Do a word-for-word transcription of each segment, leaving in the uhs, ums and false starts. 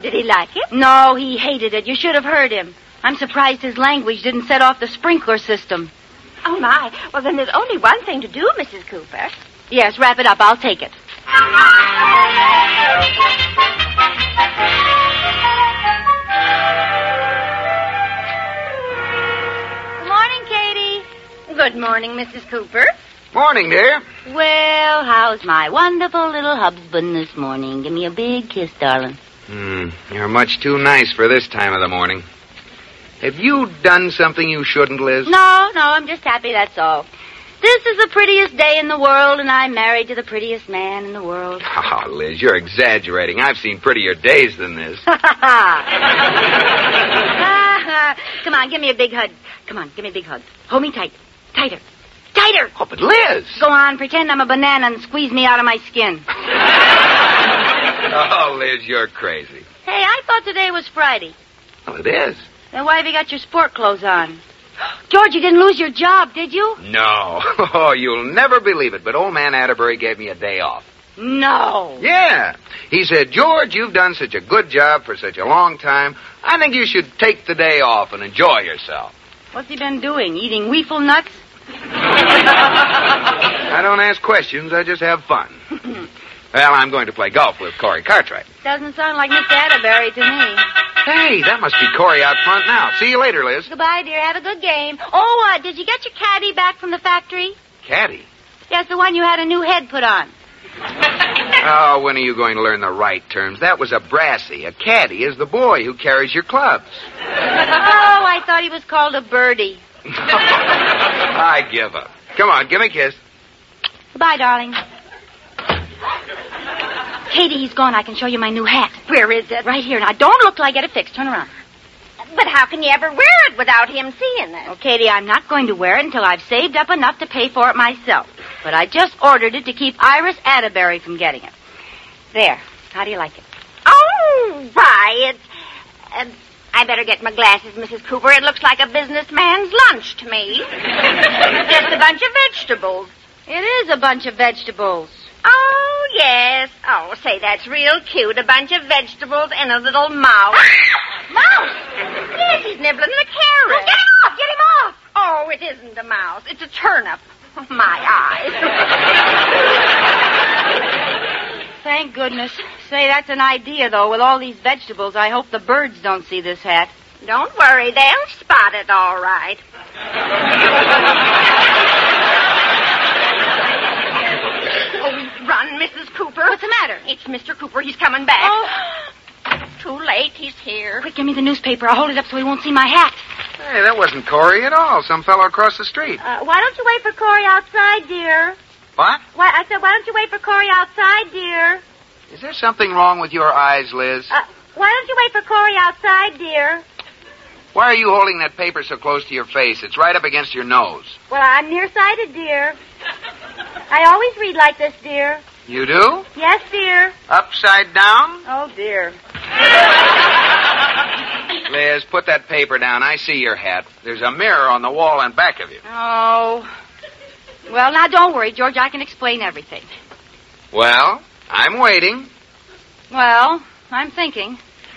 Did he like it? No, he hated it. You should have heard him. I'm surprised his language didn't set off the sprinkler system. Oh, my. Well, then there's only one thing to do, Missus Cooper. Yes, wrap it up. I'll take it. Good morning, Katie. Good morning, Missus Cooper. Morning, dear. Well, how's my wonderful little husband this morning? Give me a big kiss, darling. Hmm, you're much too nice for this time of the morning. Have you done something you shouldn't, Liz? No, no, I'm just happy, that's all. This is the prettiest day in the world, and I'm married to the prettiest man in the world. Oh, Liz, you're exaggerating. I've seen prettier days than this. Come on, give me a big hug. Come on, give me a big hug. Hold me tight. Tighter. Tighter. Oh, but Liz. Go on, pretend I'm a banana and squeeze me out of my skin. Oh, Liz, you're crazy. Hey, I thought today was Friday. Well, it is. Then why have you got your sport clothes on? George, you didn't lose your job, did you? No. Oh, you'll never believe it, but old man Atterbury gave me a day off. No. Yeah. He said, George, you've done such a good job for such a long time. I think you should take the day off and enjoy yourself. What's he been doing? Eating weefle nuts? I don't ask questions. I just have fun. Well, I'm going to play golf with Corey Cartwright. Doesn't sound like Mister Atterbury to me. Hey, that must be Corey out front now. See you later, Liz. Goodbye, dear. Have a good game. Oh, uh, did you get your caddy back from the factory? Caddy? Yes, the one you had a new head put on. Oh, when are you going to learn the right terms? That was a brassy. A caddy is the boy who carries your clubs. Oh, I thought he was called a birdie. I give up. Come on, give me a kiss. Goodbye, darling. Katie, he's gone. I can show you my new hat. Where is it? Right here. Now, don't look till I get it fixed. Turn around. But how can you ever wear it without him seeing it? Oh, Katie, I'm not going to wear it until I've saved up enough to pay for it myself. But I just ordered it to keep Iris Atterbury from getting it. There. How do you like it? Oh, why, it's... Uh, I better get my glasses, Missus Cooper. It looks like a businessman's lunch to me. Just a bunch of vegetables. It is a bunch of vegetables. Oh, yes. Oh, say, that's real cute. A bunch of vegetables and a little mouse. Mouse? Yes, he's nibbling the carrot. Oh, get him off! Get him off! Oh, it isn't a mouse. It's a turnip. Oh, my eyes. Thank goodness. Say, that's an idea, though. With all these vegetables, I hope the birds don't see this hat. Don't worry. They'll spot it all right. Oh, run, Missus Cooper. What's the matter? It's Mister Cooper. He's coming back. Oh. Too late. He's here. Quick, give me the newspaper. I'll hold it up so he won't see my hat. Hey, that wasn't Corey at all. Some fellow across the street. Uh, why don't you wait for Corey outside, dear? What? Why, I said, why don't you wait for Corey outside, dear? Is there something wrong with your eyes, Liz? Uh, why don't you wait for Corey outside, dear? Why are you holding that paper so close to your face? It's right up against your nose. Well, I'm nearsighted, dear. I always read like this, dear. You do? Yes, dear. Upside down? Oh, dear. Liz, put that paper down. I see your hat. There's a mirror on the wall in back of you. Oh. Well, now, don't worry, George. I can explain everything. Well, I'm waiting. Well, I'm thinking.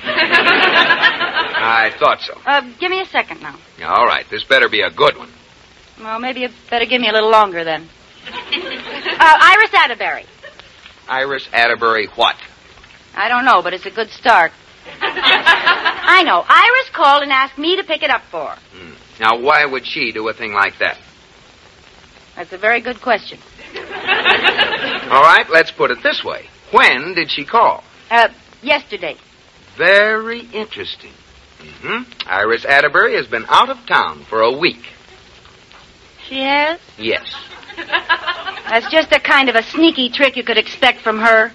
I thought so. Uh, give me a second now. All right, this better be a good one. Well, maybe you better give me a little longer then. Uh, Iris Atterbury. Iris Atterbury what? I don't know, but it's a good start. I know. Iris called and asked me to pick it up for her. Hmm. Now, why would she do a thing like that? That's a very good question. All right, let's put it this way. When did she call? Uh, yesterday. Very interesting. Mm-hmm. Iris Atterbury has been out of town for a week. She has? Yes. That's just a kind of a sneaky trick you could expect from her.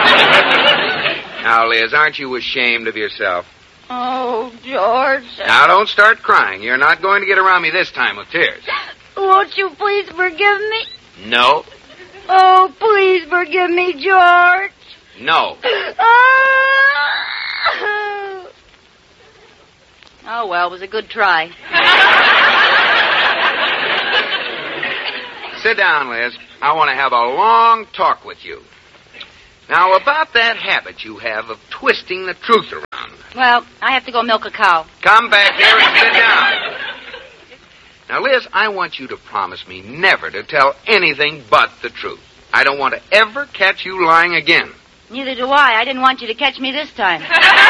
Now, Liz, aren't you ashamed of yourself? Oh, George. Now, don't start crying. You're not going to get around me this time with tears. Won't you please forgive me? No. Oh, please forgive me, George. No. Oh, oh well, it was a good try. Sit down, Liz. I want to have a long talk with you. Now, about that habit you have of twisting the truth around. Well, I have to go milk a cow. Come back here and sit down. Now, Liz, I want you to promise me never to tell anything but the truth. I don't want to ever catch you lying again. Neither do I. I didn't want you to catch me this time.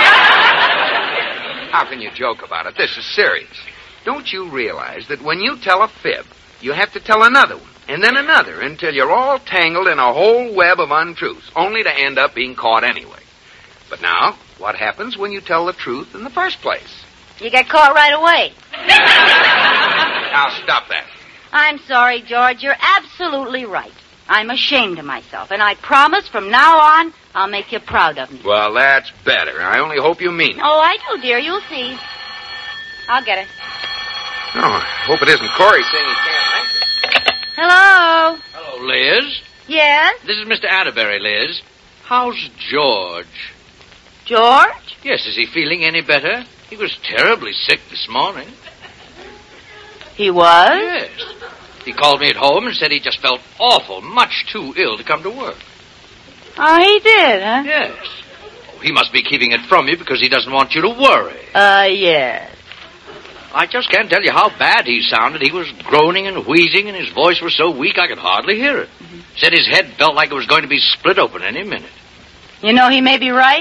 How can you joke about it? This is serious. Don't you realize that when you tell a fib, you have to tell another one, and then another, until you're all tangled in a whole web of untruths, only to end up being caught anyway. But now, what happens when you tell the truth in the first place? You get caught right away. Now, stop that. I'm sorry, George. You're absolutely right. I'm ashamed of myself, and I promise from now on I'll make you proud of me. Well, that's better. I only hope you mean it. Oh, I do, dear. You'll see. I'll get it. Oh, I hope it isn't Corey saying he can't make it. Hello? Hello, Liz. Yes? This is Mister Atterbury, Liz. How's George? George? Yes, is he feeling any better? He was terribly sick this morning. He was? Yes. He called me at home and said he just felt awful, much too ill to come to work. Oh, he did, huh? Yes. Oh, he must be keeping it from you because he doesn't want you to worry. Uh, yes. I just can't tell you how bad he sounded. He was groaning and wheezing, and his voice was so weak I could hardly hear it. Mm-hmm. Said his head felt like it was going to be split open any minute. You know, he may be right.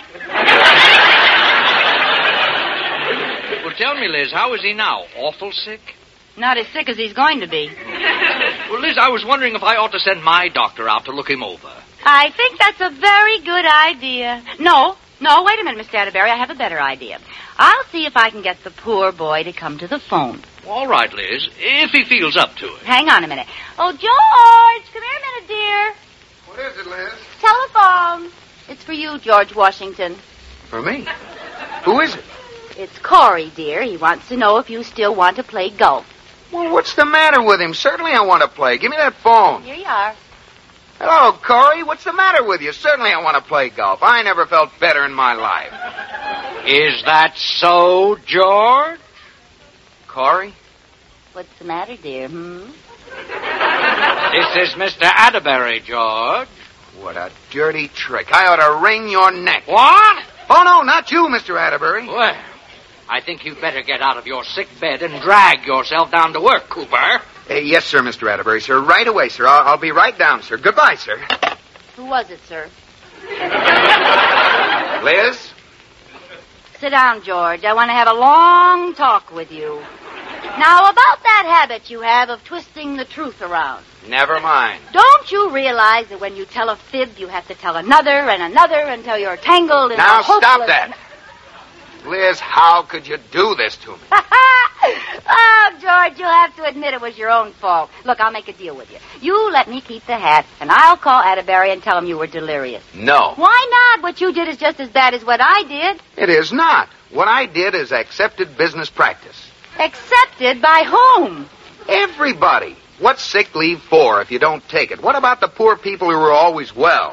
Well, tell me, Liz, how is he now? Awful sick? Not as sick as he's going to be. Well, Liz, I was wondering if I ought to send my doctor out to look him over. I think that's a very good idea. No, no, wait a minute, Mister Atterbury. I have a better idea. I'll see if I can get the poor boy to come to the phone. All right, Liz, if he feels up to it. Hang on a minute. Oh, George, come here a minute, dear. What is it, Liz? Telephone. It's for you, George Washington. For me? Who is it? It's Corey, dear. He wants to know if you still want to play golf. Well, what's the matter with him? Certainly I want to play. Give me that phone. Here you are. Hello, Corey. What's the matter with you? Certainly I want to play golf. I never felt better in my life. Is that so, George? Corey? What's the matter, dear, hmm? This is Mister Atterbury, George. What a dirty trick. I ought to wring your neck. What? Oh, no, not you, Mister Atterbury. Well, I think you'd better get out of your sick bed and drag yourself down to work, Cooper. Uh, yes, sir, Mister Atterbury, sir. Right away, sir. I'll, I'll be right down, sir. Goodbye, sir. Who was it, sir? Liz? Sit down, George. I want to have a long talk with you. Now, about that habit you have of twisting the truth around. Never mind. Don't you realize that when you tell a fib, you have to tell another and another until you're tangled in Now, a hopeless... stop that. Liz, how could you do this to me? Oh, George, you'll have to admit it was your own fault. Look, I'll make a deal with you. You let me keep the hat, and I'll call Atterbury and tell him you were delirious. No. Why not? What you did is just as bad as what I did. It is not. What I did is accepted business practice. Accepted by whom? Everybody. What's sick leave for if you don't take it? What about the poor people who are always well?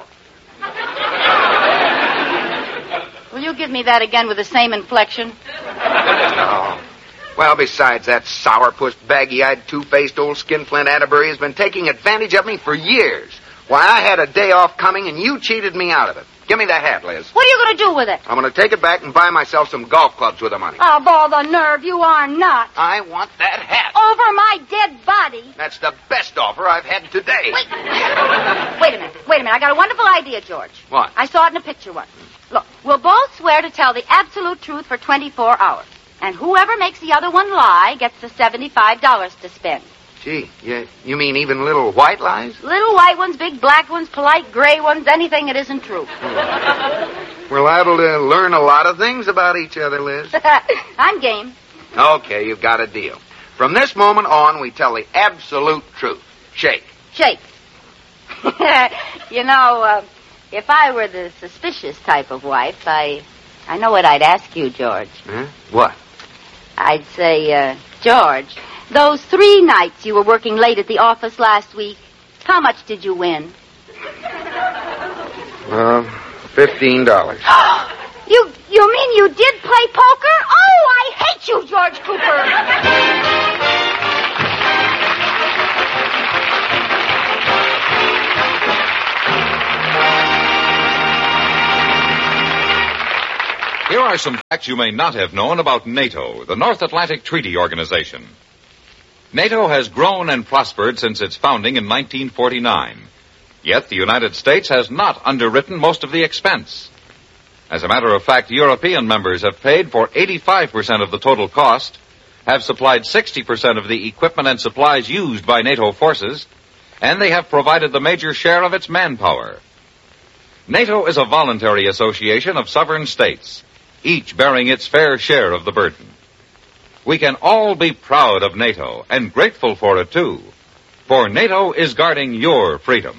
Will you give me that again with the same inflection? Oh. Well, besides, that sourpuss, baggy-eyed, two-faced old skinflint Atterbury has been taking advantage of me for years. Why, I had a day off coming, and you cheated me out of it. Give me that hat, Liz. What are you going to do with it? I'm going to take it back and buy myself some golf clubs with the money. Oh, ball the nerve. You are not. I want that hat. Over my dead body. That's the best offer I've had today. Wait. Wait a minute. Wait a minute. I got a wonderful idea, George. What? I saw it in a picture once. Look, we'll both swear to tell the absolute truth for twenty-four hours. And whoever makes the other one lie gets the seventy-five dollars to spend. Gee, you, you mean even little white lies? Little white ones, big black ones, polite gray ones, anything that isn't true. We're liable to learn a lot of things about each other, Liz. I'm game. Okay, you've got a deal. From this moment on, we tell the absolute truth. Shake. Shake. You know, uh, if I were the suspicious type of wife, I, I know what I'd ask you, George. Huh? What? I'd say, uh, George, those three nights you were working late at the office last week, how much did you win? Uh, fifteen dollars. you, you mean you did play poker? Oh, I hate you, George Cooper. are some facts you may not have known about NATO, the North Atlantic Treaty Organization. NATO has grown and prospered since its founding in nineteen forty-nine. Yet the United States has not underwritten most of the expense. As a matter of fact, European members have paid for eighty-five percent of the total cost, have supplied sixty percent of the equipment and supplies used by NATO forces, and they have provided the major share of its manpower. NATO is a voluntary association of sovereign states, each bearing its fair share of the burden. We can all be proud of NATO and grateful for it, too, for NATO is guarding your freedom.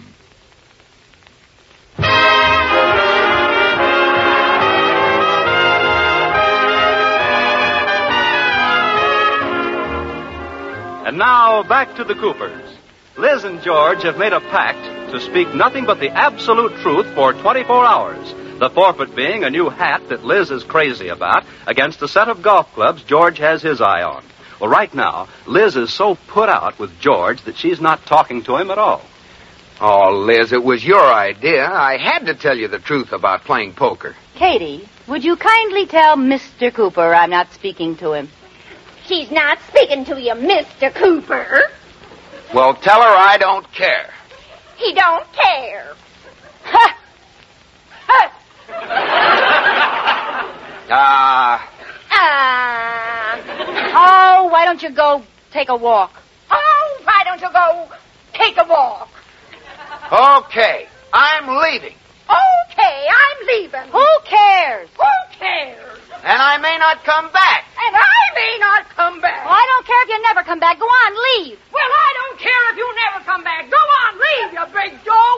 And now, back to the Coopers. Liz and George have made a pact to speak nothing but the absolute truth for twenty-four hours. The forfeit being a new hat that Liz is crazy about against a set of golf clubs George has his eye on. Well, right now, Liz is so put out with George that she's not talking to him at all. Oh, Liz, it was your idea. I had to tell you the truth about playing poker. Katie, would you kindly tell Mister Cooper I'm not speaking to him? She's not speaking to you, Mister Cooper. Well, tell her I don't care. He don't care. Ha! Ha! Ah. Ah. Oh, why don't you go take a walk? Oh, why don't you go take a walk? Okay, I'm leaving. Okay, I'm leaving. Who cares? Who cares? And I may not come back. And I may not come back. Well, I don't care if you never come back. Go on, leave. Well, I don't care if you never come back. Go on, leave, you big dope.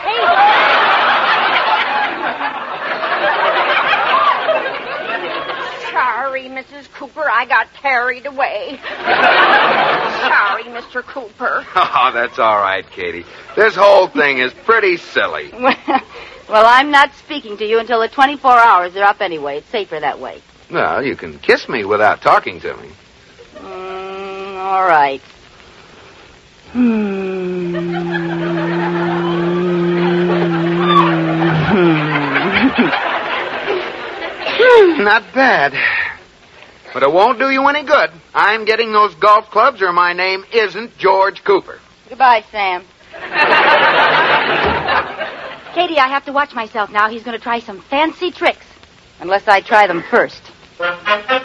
Sorry, Missus Cooper, I got carried away. Sorry, Mister Cooper. Oh, that's all right, Katie. This whole thing is pretty silly. Well, I'm not speaking to you until the twenty-four hours are up anyway. It's safer that way. Well, you can kiss me without talking to me. Mm, all right. Hmm. Not bad. But it won't do you any good. I'm getting those golf clubs or my name isn't George Cooper. Goodbye, Sam. Katie, I have to watch myself now. He's going to try some fancy tricks. Unless I try them first.